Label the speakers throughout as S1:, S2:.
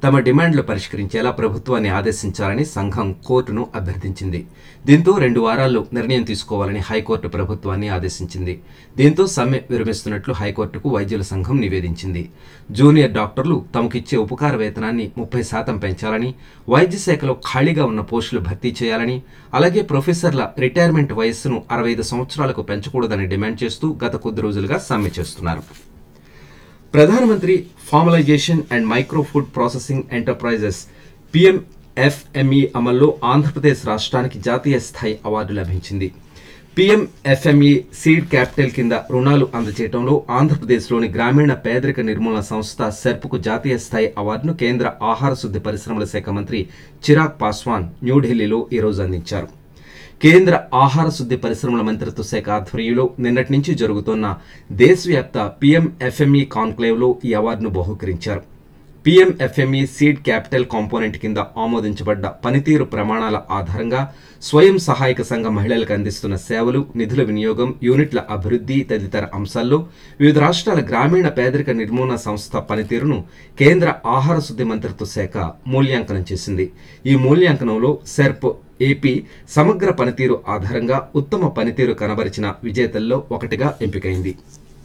S1: తమ డిమాండ్లు పరిష్కరించేలా ప్రభుత్వాన్ని ఆదేశించాలని సంఘం కోర్టును అభ్యర్థించింది. దీంతో 2 వారాల్లో నిర్ణయం తీసుకోవాలని హైకోర్టు ప్రభుత్వాన్ని ఆదేశించింది. దీంతో సమ్మె విరమిస్తున్నట్లు హైకోర్టుకు వైద్యుల సంఘం నివేదించింది. జూనియర్ డాక్టర్లు తమకిచ్చే ఉపకార వేతనాన్ని 30% పెంచాలని, వైద్య శాఖలో ఖాళీగా ఉన్న పోస్టులు భర్తీ చేయాలని, అలాగే ప్రొఫెసర్ల రిటైర్మెంట్ వయస్సును 65 సంవత్సరాలకు పెంచకూడదని డిమాండ్ చేస్తూ గత కొద్ది రోజులుగా సమ్మె చేస్తున్నారు. ప్రధానమంత్రి formalisation and micro food processing enterprises PMFME అమల్లో ఆంధ్రప్రదేశ్ రాష్ట్రానికి జాతీయ స్థాయి అవార్డు లభించింది. PMFME సీడ్ క్యాపిటల్ కింద రుణాలు అందజేయడంలో ఆంధ్రప్రదేశ్లోని గ్రామీణ పేదరిక నిర్మూలన సంస్థ సెర్ప్కు జాతీయ స్థాయి అవార్డును కేంద్ర ఆహార శుద్ధి పరిశ్రమల శాఖ మంత్రి చిరాగ్ పాస్వాన్ న్యూఢిల్లీలో ఈరోజు అందించారు. కేంద్ర ఆహార శుద్ధి పరిశ్రమల మంత్రిత్వ శాఖ ఆధ్వర్యంలో నిన్నటి నుంచి జరుగుతున్న దేశవ్యాప్త PMFME కాన్క్లేవ్లో ఈ అవార్డును బహూకరించారు. PMFME సీడ్ క్యాపిటల్ కాంపోనెంట్ కింద ఆమోదించబడ్డ పనితీరు ప్రమాణాల ఆధారంగా స్వయం సహాయక సంఘ మహిళలకు అందిస్తున్న సేవలు, నిధుల వినియోగం, యూనిట్ల అభివృద్ధి తదితర అంశాల్లో వివిధ రాష్ట్రాల గ్రామీణ పేదరిక నిర్మూలన సంస్థ పనితీరును కేంద్ర ఆహార శుద్ధి మంత్రిత్వ శాఖ మూల్యాంకనం చేసింది. ఈ మూల్యాంకనంలో సెర్ప్ ఏపీ సమగ్ర పనితీరు ఆధారంగా ఉత్తమ పనితీరు కనబరిచిన విజేతల్లో ఒకటిగా ఎంపికైంది.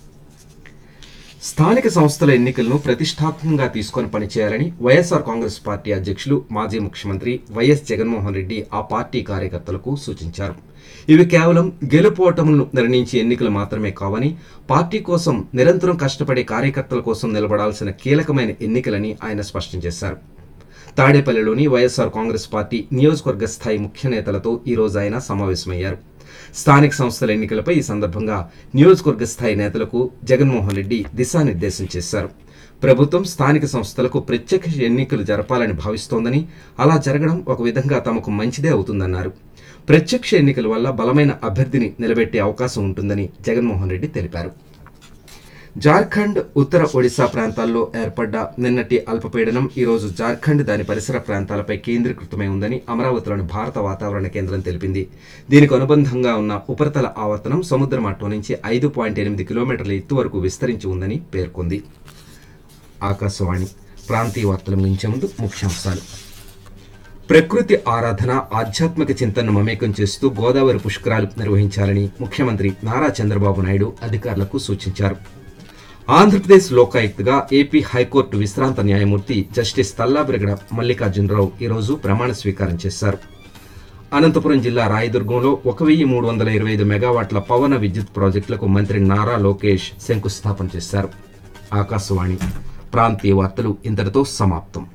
S1: స్థానిక సంస్థల ఎన్నికలను ప్రతిష్టాత్మకంగా తీసుకొని పనిచేయాలని వైఎస్ఆర్ కాంగ్రెస్ పార్టీ అధ్యక్షులు, మాజీ ముఖ్యమంత్రి వైఎస్ జగన్మోహన్ రెడ్డి ఆ పార్టీ కార్యకర్తలకు సూచించారు. ఇవి కేవలం గెలుపోటములను నిర్ణయించే ఎన్నికలు మాత్రమే కావని, పార్టీ కోసం నిరంతరం కష్టపడే కార్యకర్తల కోసం నిలబడాల్సిన కీలకమైన ఎన్నికలని ఆయన స్పష్టం చేశారు. తాడేపల్లిలోని వైఎస్ఆర్ కాంగ్రెస్ పార్టీ నియోజకవర్గ స్థాయి ముఖ్య నేతలతో ఈరోజు ఆయన సమావేశమయ్యారు. స్థానిక సంస్థల ఎన్నికలపై ఈ సందర్భంగా నియోజకవర్గ స్థాయి నేతలకు జగన్మోహన్ రెడ్డి దిశానిర్దేశం చేశారు. ప్రభుత్వం స్థానిక సంస్థలకు ప్రత్యక్ష ఎన్నికలు జరపాలని భావిస్తోందని, అలా జరగడం ఒక విధంగా తమకు మంచిదే అవుతుందన్నారు. ప్రత్యక్ష ఎన్నికల వల్ల బలమైన అభ్యర్థిని నిలబెట్టే అవకాశం ఉంటుందని జగన్మోహన్ రెడ్డి తెలిపారు. జార్ఖండ్, ఉత్తర ఒడిశా ప్రాంతాల్లో ఏర్పడ్డ నిన్నటి అల్పపీడనం ఈరోజు జార్ఖండ్, దాని పరిసర ప్రాంతాలపై కేంద్రీకృతమై ఉందని అమరావతిలోని భారత వాతావరణ కేంద్రం తెలిపింది. దీనికి అనుబంధంగా ఉన్న ఉపరితల ఆవర్తనం సముద్ర మట్టం నుంచి 5.8 కిలోమీటర్ల ఎత్తు వరకు విస్తరించి ఉందని పేర్కొంది. ఆకాశవాణి ప్రాంతీయ వార్తలు ముగించే ముందు ముఖ్యాంశాలు. ప్రకృతి ఆరాధన, ఆధ్యాత్మిక చింతనను మమేకం చేస్తూ గోదావరి పుష్కరాలు నిర్వహించాలని ముఖ్యమంత్రి నారా చంద్రబాబు నాయుడు అధికారులకు సూచించారు. ఆంధ్రప్రదేశ్ లోకాయుక్తగా ఏపీ హైకోర్టు విశ్రాంత న్యాయమూర్తి జస్టిస్ తల్లాబిరగడ మల్లికార్జునరావు ఈరోజు ప్రమాణ స్వీకారం చేశారు. అనంతపురం జిల్లా రాయదుర్గంలో 1325 మెగావాట్ల పవన విద్యుత్ ప్రాజెక్టులకు మంత్రి నారా లోకేష్ శంకుస్థాపన చేశారు. ఆకాశవాణి ప్రాంతీయ వార్తలు ఇంతటితో సమాప్తం.